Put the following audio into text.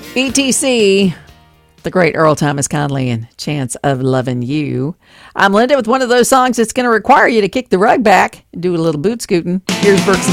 ETC, the great Earl Thomas Conley and Chance of Loving You. I'm Linda with one of those songs that's going to require you to kick the rug back and do a little boot scooting. Here's Brooks